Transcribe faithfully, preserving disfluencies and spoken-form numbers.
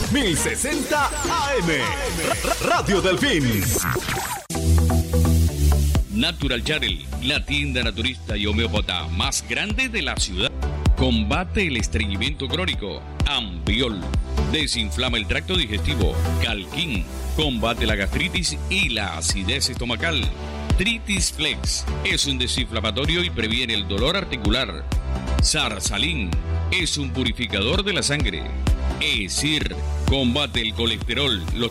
mil sesenta A M. Radio Delfín. Natural Charel, la tienda naturista y homeópata más grande de la ciudad. Combate el estreñimiento crónico. Ambiol. Desinflama el tracto digestivo. Calquín. Combate la gastritis y la acidez estomacal. Tritis Flex. Es un desinflamatorio y previene el dolor articular. Sarsalín. Es un purificador de la sangre. Esir. Combate el colesterol, los